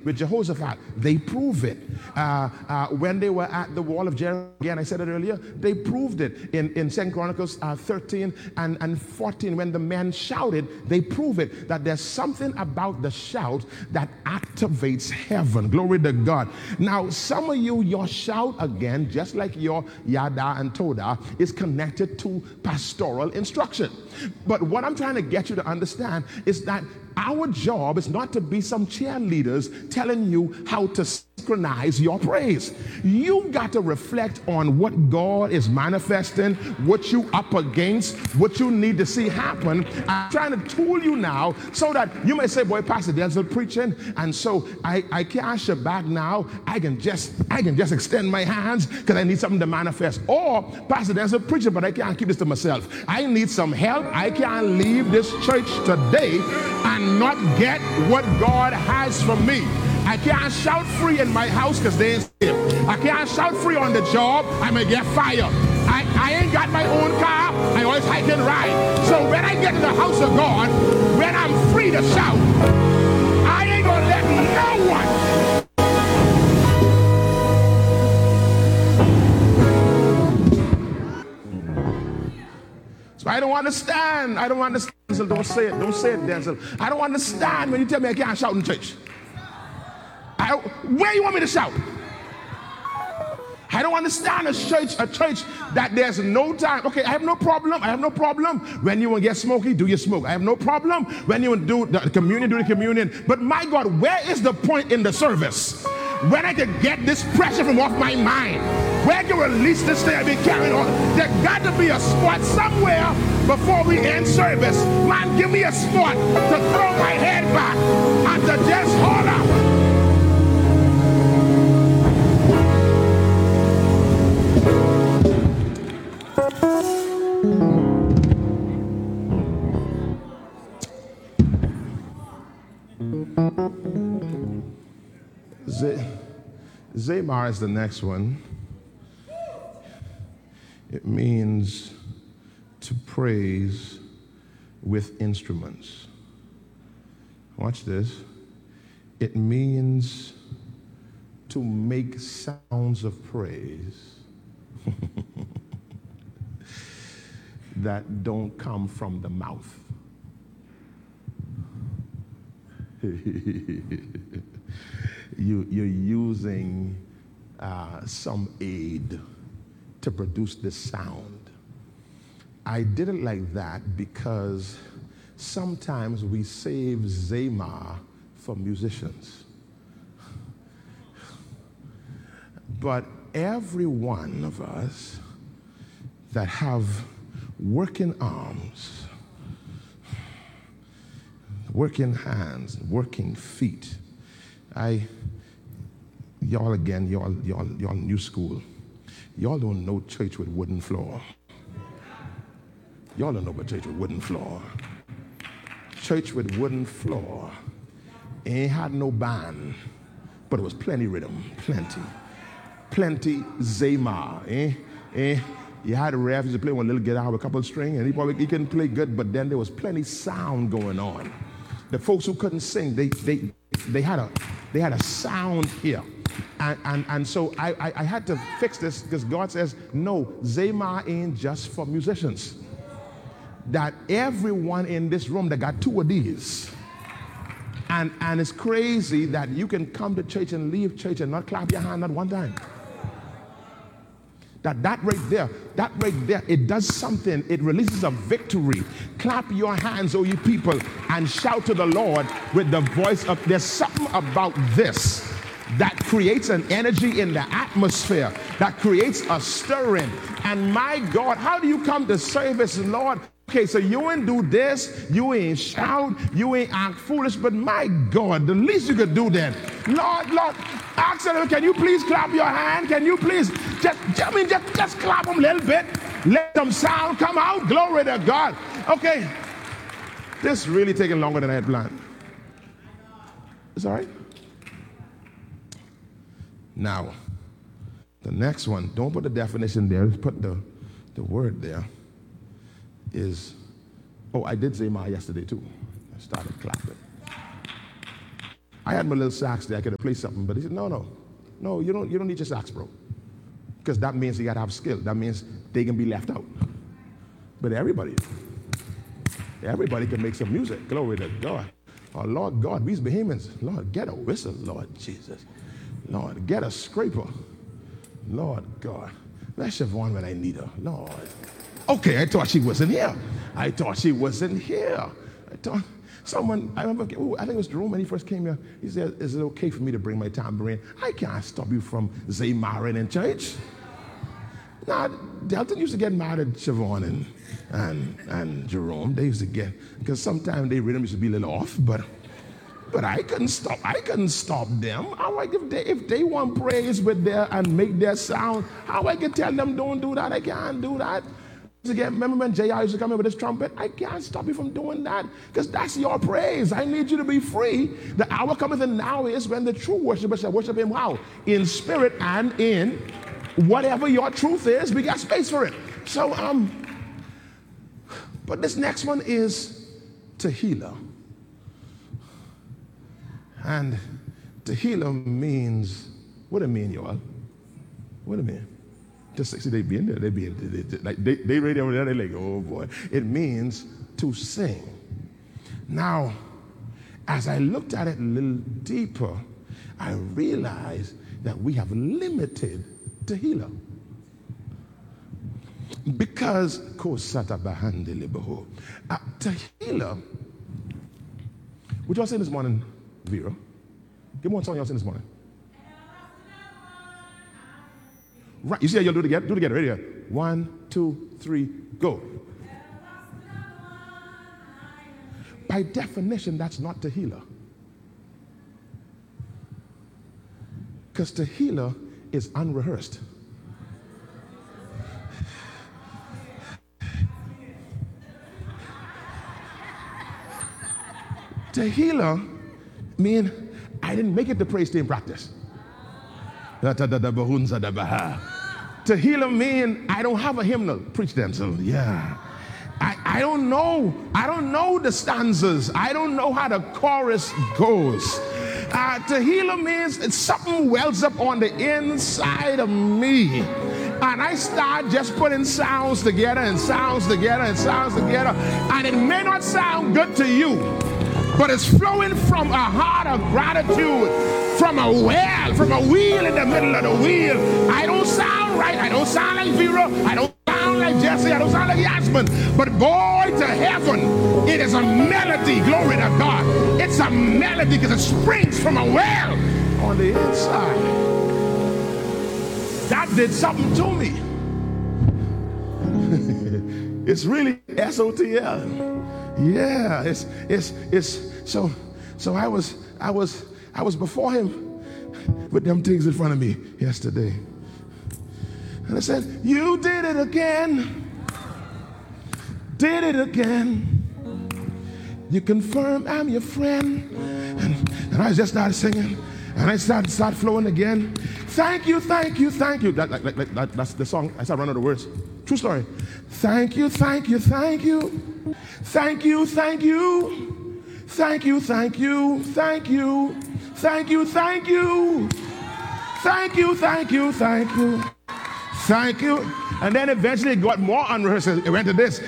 with Jehoshaphat, they prove it. When they were at the wall of Jericho, again, I said it earlier, they proved it in 2 Chronicles 13 and 14. When the men shouted, they prove it, that there's something about the shout that activates heaven. Glory to God. Now, some of you, your shout, again, just like your yada and toda, is connected to pastoral instruction. But what I'm trying to get you to understand is that our job is not to be some cheerleaders telling you how to synchronize your praise. You got to reflect on what God is manifesting, what you up against, what you need to see happen. I'm trying to tool you now so that you may say, boy, Pastor Denzel preaching, and so I can't sit back now. I can just extend my hands because I need something to manifest. Or Pastor Denzel preaching, but I can't keep this to myself. I need some help. I can't leave this church today and not get what God has for me. I can't shout free in my house because they ain't safe. I can't shout free on the job. I may get fired. I ain't got my own car. I always hike and ride. So when I get to the house of God, when I'm free to shout, I ain't gonna let no one. So I don't understand. I don't understand. So don't say it. Don't say it, Denzel. I don't understand when you tell me I can't shout in church. Where you want me to shout? I don't understand a church that there's no time. Okay, I have no problem. I have no problem when you want to get smoky, do your smoke. I have no problem when you want to do the communion, do the communion. But my God, where is the point in the service when I can get this pressure from off my mind? Where I can release this thing I've been carrying on? There got to be a spot somewhere before we end service. Man, give me a spot to throw my head back and to just hold up. Zamar is the next one. It means to praise with instruments. Watch this. It means to make sounds of praise that don't come from the mouth. You're using some aid to produce this sound. I did it like that because sometimes we save Zamar for musicians. But every one of us that have working arms, working hands, working feet, y'all new school. Y'all don't know church with wooden floor. Y'all don't know about church with wooden floor. Church with wooden floor ain't had no band, but it was plenty rhythm, plenty Zamar. You had a ref, you play one little guitar with a couple of strings, and he couldn't play good, but then there was plenty sound going on. The folks who couldn't sing, they had a sound here. And so I had to fix this because God says, no, Zamar ain't just for musicians. That everyone in this room that got two of these. And it's crazy that you can come to church and leave church and not clap your hand at one time. That right there, it does something. It releases a victory. Clap your hands, O you people, and shout to the Lord with the voice of, there's something about this that creates an energy in the atmosphere, that creates a stirring. And my God, how do you come to service, Lord? Okay, so you ain't do this, you ain't shout, you ain't act foolish, but my God, the least you could do then, Lord, ask them, can you please clap your hand? Can you please just clap them a little bit? Let some sound come out. Glory to God. Okay, this is really taking longer than I had planned. It's all right. Now, the next one, don't put the definition there, just put the word there. Is, I did Zamar yesterday too. I started clapping. I had my little sax there. I could have played something, but he said, no, you don't need your sax, bro. Because that means you got to have skill. That means they can be left out. But everybody can make some music. Glory to God. Oh, Lord God, these Bahamians. Lord, get a whistle, Lord Jesus. Lord, get a scraper. Lord God. That's Siobhan when I need her. Lord. Okay, I thought she wasn't here. I thought someone, I remember, I think it was Jerome when he first came here. He said, is it okay for me to bring my tambourine? I can't stop you from Zaymarin in church. Now, Delton used to get mad at Siobhan and Jerome. They used to get, because sometimes their rhythm used to be a little off, but I couldn't stop them. How I if they want praise with their and make their sound, how I can tell them don't do that? I can't do that. Remember when JR used to come in with his trumpet? I can't stop you from doing that because that's your praise. I need you to be free. The hour cometh and now is when the true worshipers shall worship him how? In spirit and in whatever your truth is. We got space for it. So, but this next one is Tehillah. And Tehillah means, what it mean, y'all? What it mean? Just see, they ready over there, they're like, oh boy. It means to sing. Now, as I looked at it a little deeper, I realized that we have limited Tehillah. Because, Tehillah, what y'all saying this morning, Vera? Give me one song y'all saying this morning. Right, you see how you'll do it again? Do it again, right here. 1, 2, 3, go. By definition, that's not Tehillah. Because Tehillah is unrehearsed. Tehillah mean I didn't make it to praise team practice. Tehillah mean I don't have a hymnal. Preach them. So yeah. I don't know the stanzas. I don't know how the chorus goes. Tehillah means it's something wells up on the inside of me. And I start just putting sounds together and sounds together and sounds together. And it may not sound good to you, but it's flowing from a heart of gratitude, from a well, from a wheel in the middle of the wheel. I don't sound right. I don't sound like Vera. I don't sound like Jesse. I don't sound like Yasmin. But boy, to heaven, it is a melody. Glory to God. It's a melody because it springs from a well on the inside. That did something to me. It's really SOTL. Yeah, it's so I was before him with them things in front of me yesterday. And I said, you did it again. Did it again. You confirm I'm your friend. And I just started singing. And I started flowing again. Thank you, thank you, thank you. That's the song. I started running out of words. True story. Thank you, thank you, thank you. Thank you, thank you. Thank you, thank you, thank you. Thank you, thank you. Thank you, thank you, thank you. Thank you. And then eventually it got more unrehearsed. It went to this.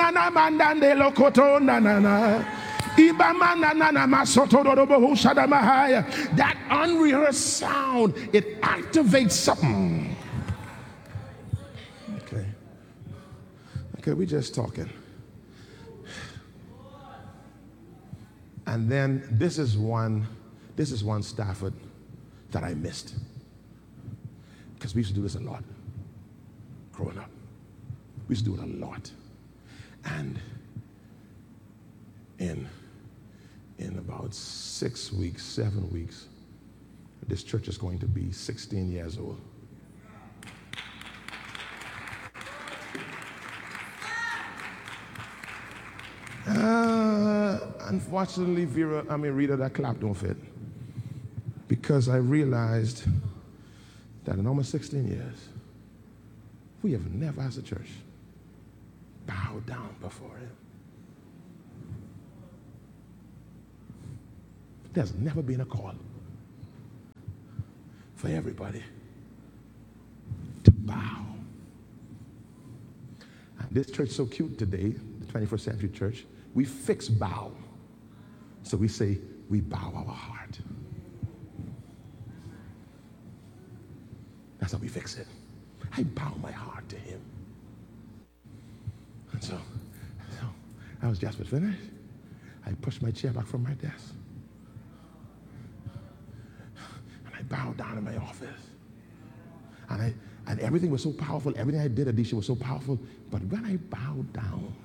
That unrehearsed sound, it activates something. Okay, we just talking. And then this is one Stafford that I missed. Because we used to do this a lot growing up. We used to do it a lot. And in about 6 weeks, 7 weeks, this church is going to be 16 years old. Unfortunately, Rita, that clap don't fit. Because I realized that in almost 16 years, we have never as a church bowed down before him. There's never been a call for everybody to bow. And this church is so cute today, the 21st century church. We fix bow. So we say, we bow our heart. That's how we fix it. I bow my heart to him. And so I was just finished. I pushed my chair back from my desk. And I bowed down in my office. And everything was so powerful. Everything I did, Adisha, was so powerful. But when I bowed down,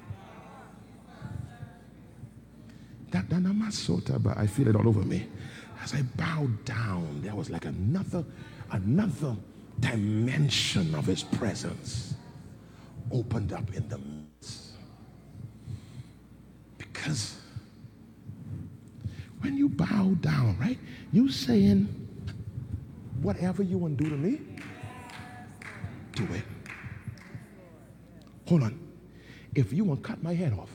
but I feel it all over me. As I bowed down, there was like another dimension of his presence opened up in the midst. Because when you bow down, right, you saying, whatever you want to do to me, do it. Hold on. If you want to cut my head off,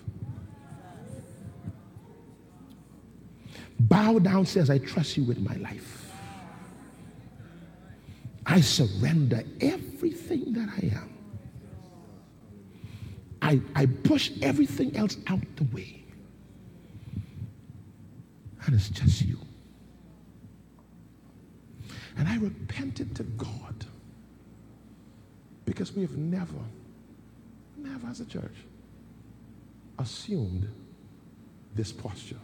bow down says, I trust you with my life. I surrender everything that I am. I push everything else out the way. And it's just you. And I repented to God because we have never as a church assumed this posture.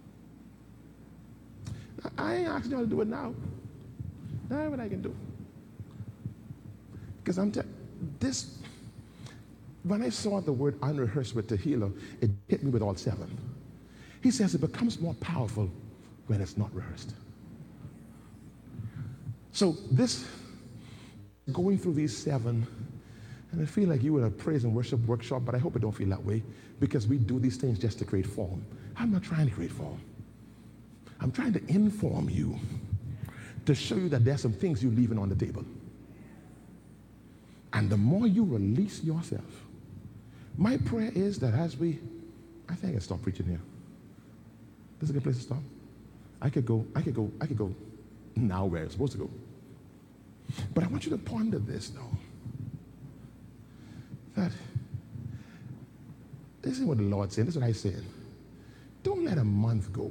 I ain't asking y'all to do it now. That's what I can do. Because when I saw the word unrehearsed with Tehillah, it hit me with all seven. He says it becomes more powerful when it's not rehearsed. So this, going through these seven, and I feel like you in a praise and worship workshop, but I hope it don't feel that way, because we do these things just to create form. I'm not trying to create form. I'm trying to inform you, to show you that there's some things you're leaving on the table. And the more you release yourself, my prayer is that as I think I can stop preaching here. This is a good place to stop. I could go now where it's supposed to go. But I want you to ponder this though. That this is what the Lord said. This is what I said. Don't let a month go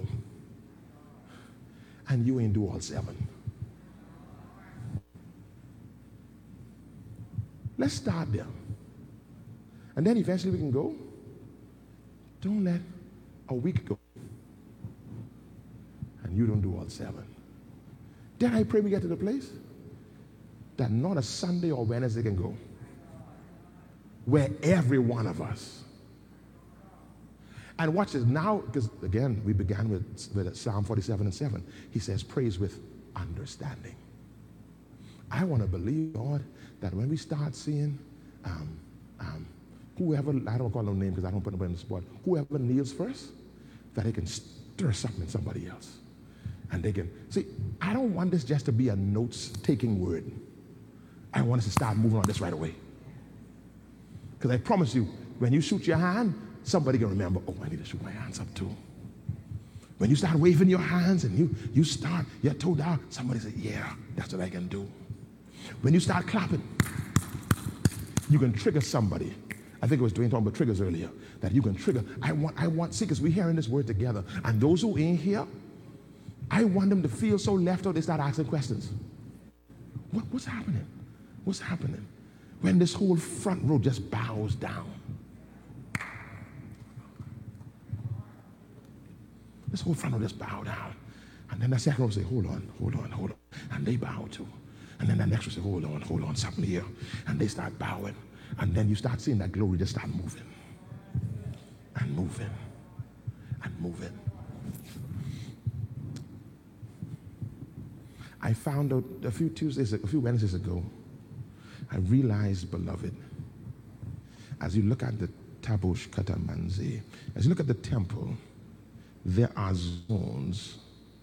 and you ain't do all seven. Let's start there. And then eventually we can go. Don't let a week go and you don't do all seven. Then I pray we get to the place that not a Sunday or Wednesday can go where every one of us. And watch this now, because again, we began with Psalm 47 and 7. He says, praise with understanding. I want to believe, Lord, that when we start seeing whoever, I don't call no name because I don't put nobody in the spot, whoever kneels first, that they can stir something in somebody else. And they can, see, I don't want this just to be a notes-taking word. I want us to start moving on this right away. Because I promise you, when you shoot your hand, somebody can remember, oh, I need to shoot my hands up too. When you start waving your hands and you start, you're told out, somebody say, yeah, that's what I can do. When you start clapping, you can trigger somebody. I think it was Dwayne talking about triggers earlier, that you can trigger. I want, see, because we're hearing this word together. And those who ain't here, I want them to feel so left out, they start asking questions. What's happening? What's happening? When this whole front row just bows down. This whole front row just bow down. And then the second row say, hold on. And they bow too. And then the next row say, hold on, something here. And they start bowing. And then you start seeing that glory just start moving. And moving. And moving. I found out a few Wednesdays ago, I realized, beloved, as you look at the Tabosh Katamanzi, as you look at the temple, there are zones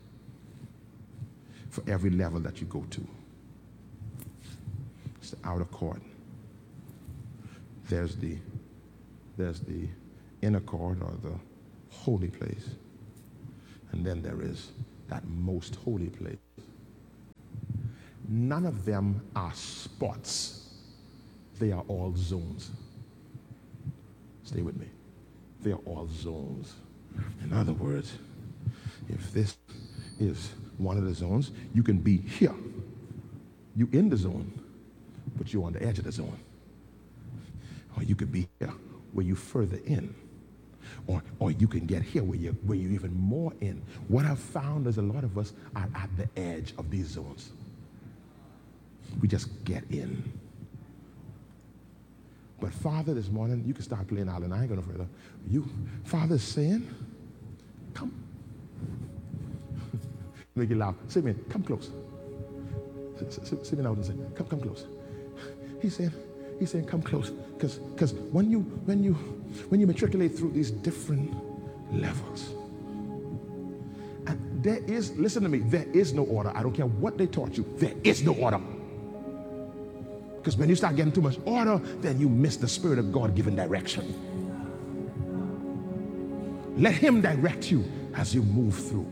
for every level that you go to. It's the outer court. There's the inner court, or the holy place. And then there is that most holy place. None of them are spots. They are all zones. Stay with me. They are all zones. In other words, if this is one of the zones, you can be here. You in the zone, but you're on the edge of the zone. Or you could be here where you further in. Or you can get here where you're even more in. What I've found is a lot of us are at the edge of these zones. We just get in. But Father, this morning, you can start playing out, and I ain't going no further. Father's saying, come. Make it loud. Say, man, come close. Say me loud and say, come close. He's saying, come close. Because when you matriculate through these different levels, and there is, listen to me, there is no order. I don't care what they taught you. There is no order. Because when you start getting too much order, then you miss the Spirit of God given direction. Let Him direct you as you move through.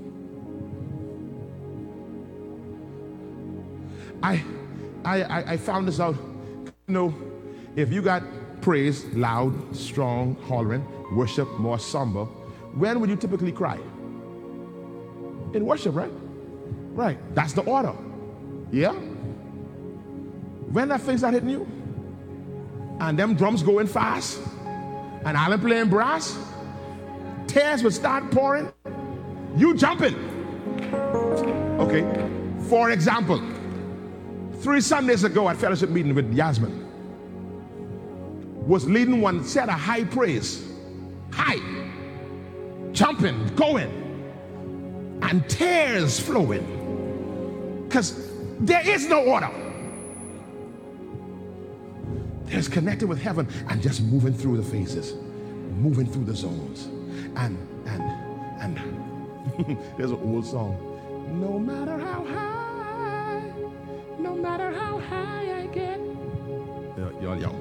I found this out. You know, if you got praise, loud, strong, hollering, worship, more somber, when would you typically cry? In worship, right? Right. That's the order. Yeah? When that thing start hitting you, and them drums going fast, and Alan playing brass, tears would start pouring, you jumping. Okay, for example, 3 Sundays ago at fellowship meeting with Yasmin, was leading one set of high praise, high, jumping, going, and tears flowing, because there is no order. There's connected with heaven and just moving through the phases, moving through the zones. And there's an old song. No matter how high I get. You're young.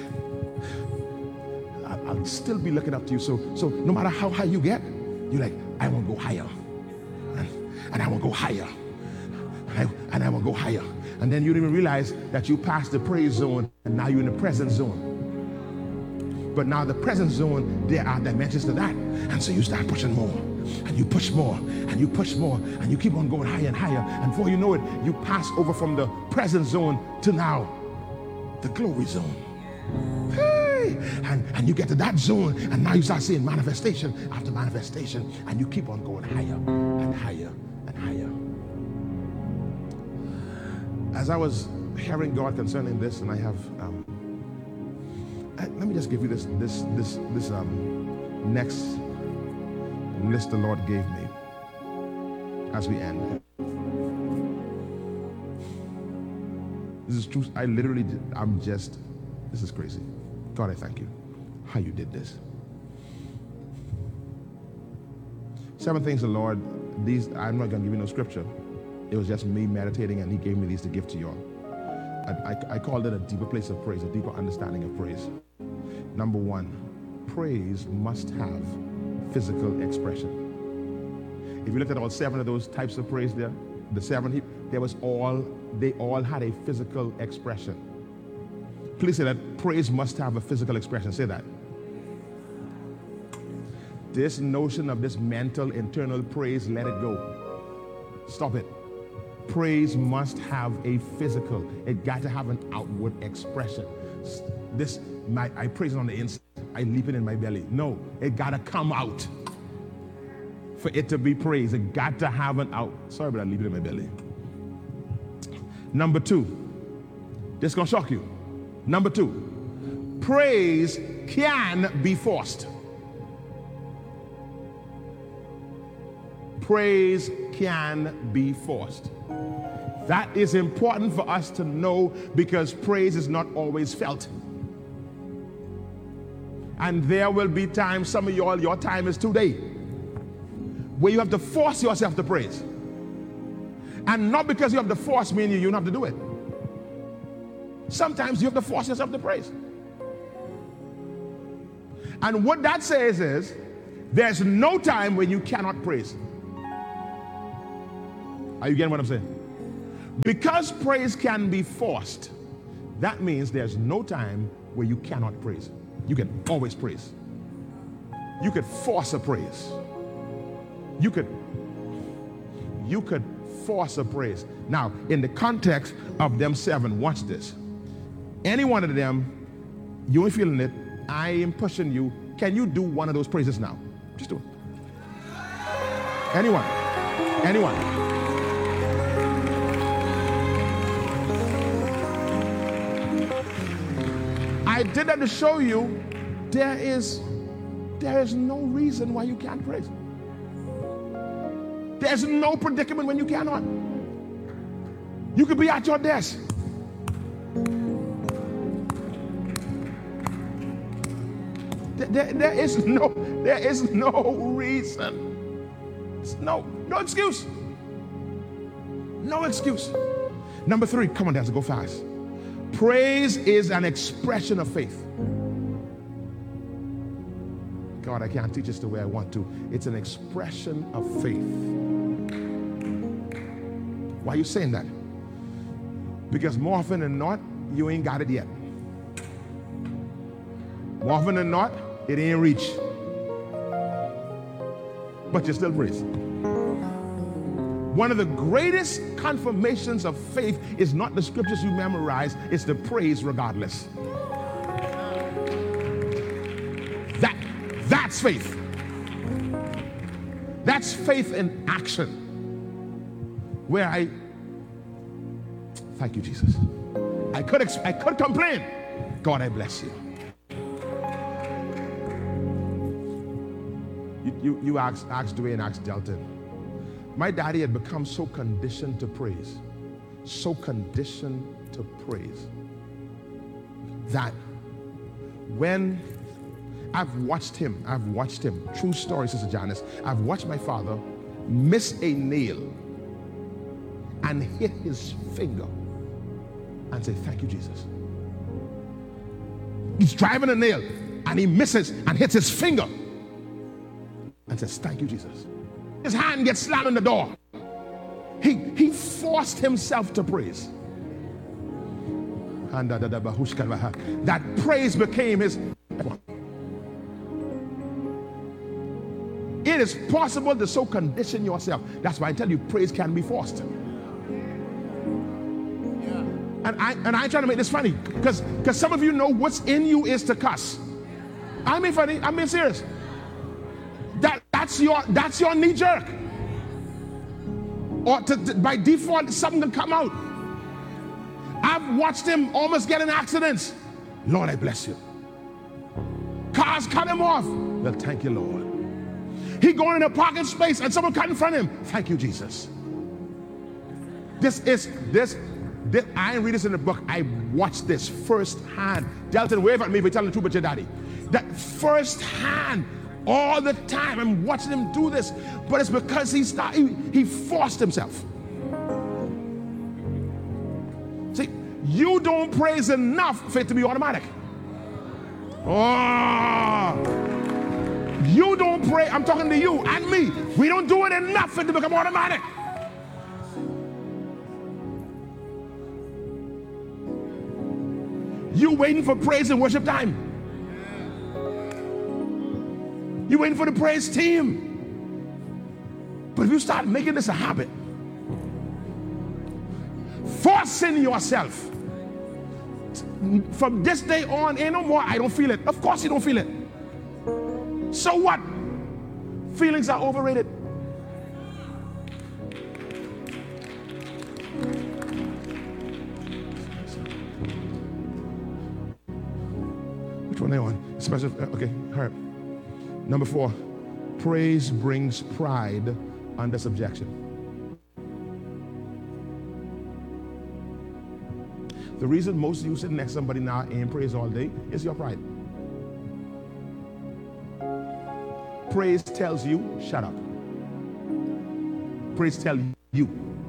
I'll still be looking up to you. So no matter how high you get, you're like, I want to go higher. And I want to go higher. And I want to go higher. And then you didn't even realize that you passed the praise zone and now you're in the present zone. But now the present zone, there are dimensions to that. And so you start pushing more. And you push more. And you push more. And you keep on going higher and higher. And before you know it, you pass over from the present zone to now the glory zone. Hey! And you get to that zone. And now you start seeing manifestation after manifestation. And you keep on going higher and higher and higher. As I was hearing God concerning this, and I have, let me just give you this next list the Lord gave me as we end. This is true. I literally, this is crazy. God, I thank you how you did this. 7 things the Lord, these, I'm not going to give you no scripture. It was just me meditating, and He gave me these to give to you all. I called it a deeper place of praise, a deeper understanding of praise. Number 1, praise must have physical expression. If you look at all 7 of those types of praise there, the 7, they all had a physical expression. Please say that praise must have a physical expression. Say that. This notion of this mental, internal praise, let it go. Stop it. Praise must have a physical. It got to have an outward expression. I praise it on the inside. I leap it in my belly. No, it got to come out. For it to be praise, it got to have an out. Sorry, but I leap it in my belly. Number 2, this is going to shock you. Number 2, praise can be forced. Praise can be forced. That is important for us to know, because praise is not always felt. And there will be times, some of y'all, your time is today, where you have to force yourself to praise. And not because you have to force me and you don't have to do it. Sometimes you have to force yourself to praise. And what that says is, there's no time when you cannot praise. Are you getting what I'm saying? Because praise can be forced, that means there's no time where you cannot praise. You can always praise. You could force a praise. You could force a praise. Now, in the context of them 7, watch this. Any one of them, you ain't feeling it, I am pushing you. Can you do one of those praises now? Just do it. Anyone. I did that to show you there is no reason why you can't praise. There's no predicament when you cannot. You could be at your desk. There is no reason. No excuse. No excuse. Number 3, come on, Dancer, go fast. Praise is an expression of faith. God, I can't teach this the way I want to. It's an expression of faith. Why are you saying that? Because more often than not, you ain't got it yet. More often than not, it ain't reached. But you still praise. One of the greatest confirmations of faith is not the scriptures you memorize, it's the praise regardless. That's faith. That's faith in action. Where thank you, Jesus. I could complain. God, I bless you. You asked Dwayne, asked Delton. My daddy had become so conditioned to praise, that when I've watched him, true story, Sister Janice, I've watched my father miss a nail and hit his finger and say, thank you, Jesus. He's driving a nail and he misses and hits his finger and says, thank you, Jesus. His hand gets slammed in the door. He forced himself to praise. That praise became his. It is possible to so condition yourself. That's why I tell you, praise can be forced. And I ain't trying to make this funny, because some of you know what's in you is to cuss. I mean funny, I'm being serious. That's your knee jerk. Or by default, something can come out. I've watched him almost get in accidents. Lord, I bless you. Cars cut him off. Well, thank you, Lord. He going in a parking space and someone cut in front of him. Thank you, Jesus. This I ain't read this in the book. I watched this firsthand. Delton, wave at me if you're telling the truth about your daddy. That firsthand, all the time, I'm watching him do this. But it's because he forced himself. See, you don't praise enough for it to be automatic. Oh. You don't pray. I'm talking to you and me. We don't do it enough for it to become automatic. You waiting for praise and worship time. You waiting for the praise team. But if you start making this a habit, forcing yourself, from this day on, ain't no more, I don't feel it. Of course you don't feel it. So what? Feelings are overrated. Which one are you on? Special, okay, hurry. Number 4, praise brings pride under subjection. The reason most of you sitting next to somebody now ain't praise all day is your pride. Praise tells you, shut up. Praise tells you.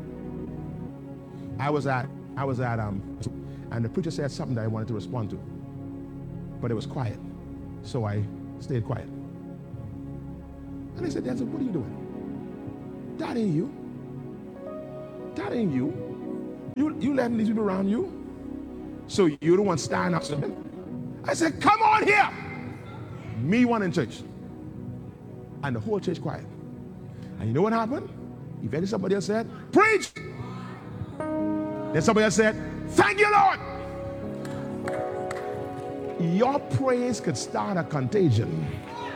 I was at and the preacher said something that I wanted to respond to, but it was quiet, so I stayed quiet. And I said, "Dancer, what are you doing? That ain't you. That ain't you. You letting these people around you? So you don't want to stand up. I said, come on here. Me one in church. And the whole church quiet. And you know what happened? Eventually somebody else said, preach. Then somebody else said, thank you, Lord. Your praise could start a contagion.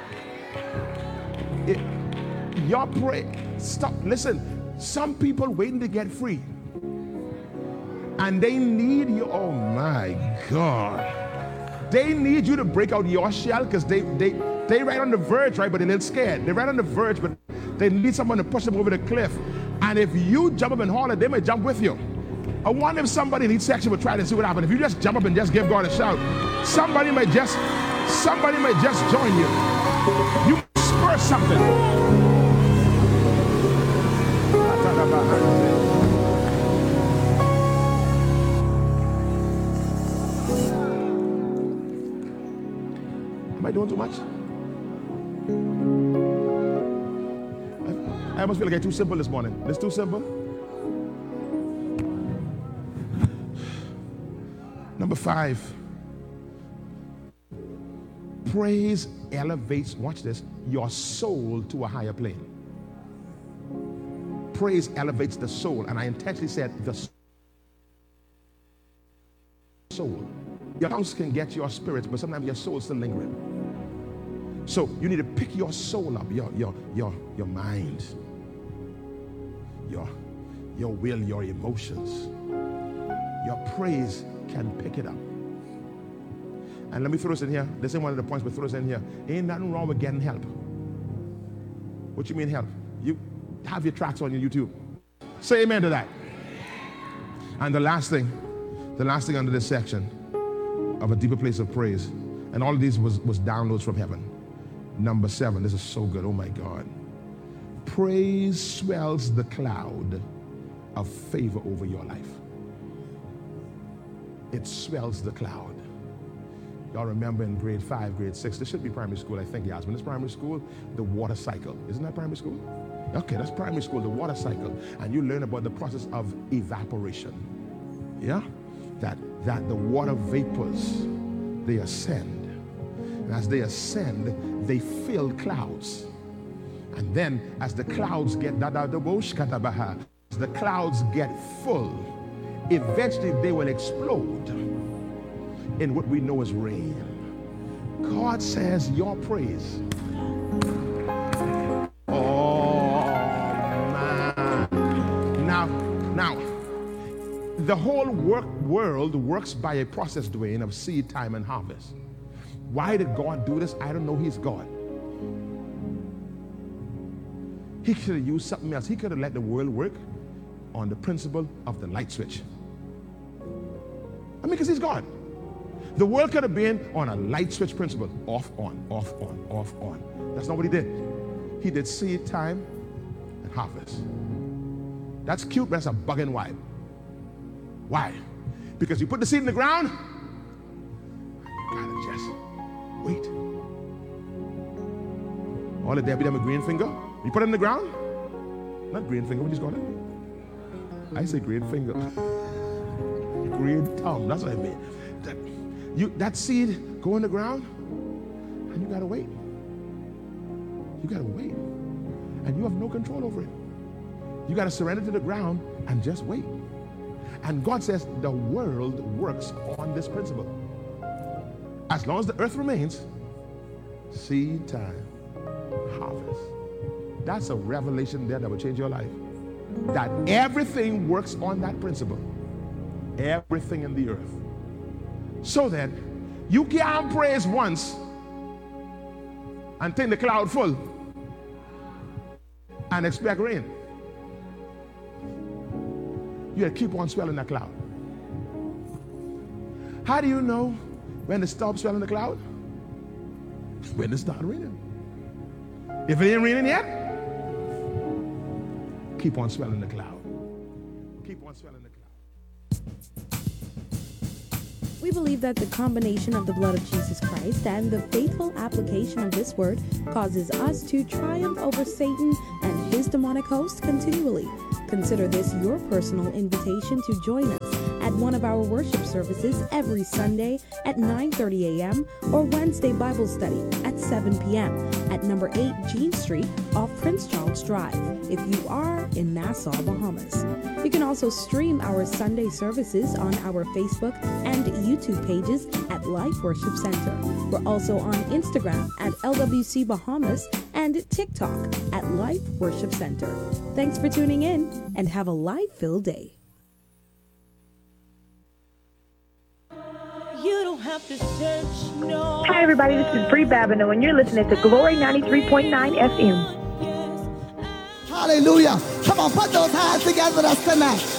Your praise, stop, listen, some people waiting to get free. And they need you, oh my God. They need you to break out your shell because they right on the verge, right? But they're a little scared. They're right on the verge, but they need someone to push them over the cliff. And if you jump up and holler, they may jump with you. I wonder if somebody in each section would try to see what happens. If you just jump up and just give God a shout, somebody may just join you. You spur something. Am I doing too much? I almost feel like it's too simple this morning. It's too simple. Number 5. Praise elevates, watch this, your soul to a higher plane. Praise elevates the soul. And I intentionally said the soul. Your house can get your spirits, but sometimes your soul is still lingering. So you need to pick your soul up, your mind, your will, your emotions. Your praise can pick it up. And let me throw this in here. This is one of the points, but throw this in here. Ain't nothing wrong with getting help. What you mean help? You have your tracks on your YouTube. Say amen to that. And the last thing under this section of a deeper place of praise, and all of these was downloads from heaven. Number 7, this is so good, oh my God. Praise swells the cloud of favor over your life. It swells the cloud. Y'all remember in grade 5, grade 6, this should be primary school, I think, yes. When it's primary school, the water cycle. Isn't that primary school? Okay, that's primary school, the water cycle. And you learn about the process of evaporation. Yeah? That the water vapors, they ascend. And as they ascend, they fill clouds. And then as the clouds get as the clouds get full, eventually they will explode in what we know as rain. God says your praise. Oh man. Now, the whole world works by a process, Dwayne, of seed time and harvest. Why did God do this? I don't know. He's God. He could have used something else. He could have let the world work on the principle of the light switch. I mean, because he's God. The world could have been on a light switch principle. Off, on, off, on, off, on. That's not what he did. He did seed time and harvest. That's cute, but that's a bugging why. Why? Because you put the seed in the ground, you gotta just wait. All the Debbie with green finger, you put it in the ground, not green finger, what you call it? I say green finger. Green thumb, that's what I mean. That seed go in the ground, and you gotta wait. You gotta wait. And you have no control over it. You gotta surrender to the ground and just wait. And God says the world works on this principle. As long as the earth remains, seed time, harvest. That's a revelation there that will change your life. That everything works on that principle. Everything in the earth. So that you can't praise once and take the cloud full and expect rain. You gotta keep on swelling that cloud. How do you know when to stop swelling the cloud? When to start raining. If it ain't raining yet, keep on swelling the cloud. Keep on swelling the cloud. We believe that the combination of the blood of Jesus Christ and the faithful application of this word causes us to triumph over Satan and his his demonic host continually. Consider this your personal invitation to join us at one of our worship services every Sunday at 9:30 a.m. or Wednesday Bible study at 7 p.m. at number 8 Jean Street off Prince Charles Drive if you are in Nassau, Bahamas. You can also stream our Sunday services on our Facebook and YouTube pages at Life Worship Center. We're also on Instagram at LWC Bahamas and TikTok at Life Worship Center. Thanks for tuning in and have a life-filled day. You don't have to search, no. Hi, everybody. This is Bree Babineau, and you're listening to Glory 93.9 FM. Hallelujah. Come on, put those hands together with us tonight.